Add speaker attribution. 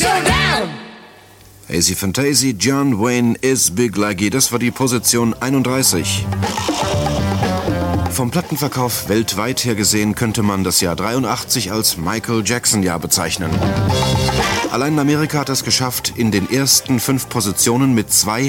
Speaker 1: around.
Speaker 2: Hazy Fantasy, John Wayne is Big Lucky, das war die Position 31. Vom Plattenverkauf weltweit her gesehen könnte man das Jahr 83 als Michael Jackson-Jahr bezeichnen. Allein in Amerika hat er es geschafft, in den ersten 5 Positionen mit 2